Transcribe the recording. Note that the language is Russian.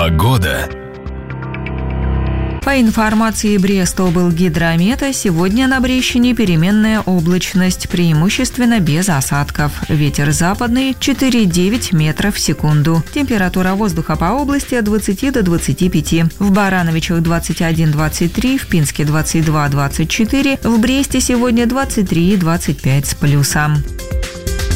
Погода. По информации Брестоблгидромета, сегодня на Брещине переменная облачность, преимущественно без осадков. Ветер западный 4,9 метров в секунду. Температура воздуха по области от 20 до 25. В Барановичах 21-23, в Пинске 22-24, в Бресте сегодня 23-25 с плюсом.